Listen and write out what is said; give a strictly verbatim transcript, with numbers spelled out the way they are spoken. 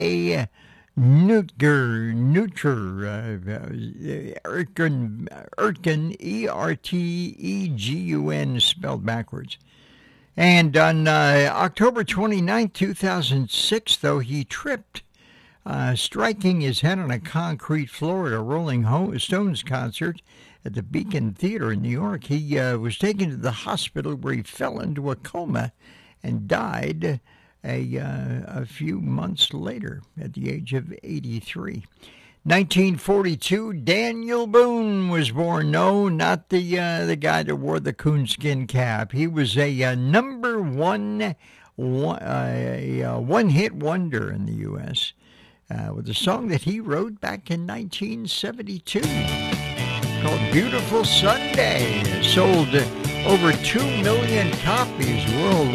A. Nutger, Nutger, uh, Ertgen, Ertgen, E R T E G U N, spelled backwards. And on uh, October twenty-ninth, two thousand six, though, he tripped, uh, striking his head on a concrete floor at a Rolling Stones concert at the Beacon Theater in New York. He uh, was taken to the hospital where he fell into a coma and died a, uh, a few months later at the age of eighty-three. nineteen forty-two, Daniel Boone was born. No, not the uh, the guy that wore the coonskin cap. He was a uh, number one, one, uh, a, uh, one-hit wonder in the U S uh, with a song that he wrote back in nineteen seventy-two called Beautiful Sunday. It sold over two million copies worldwide.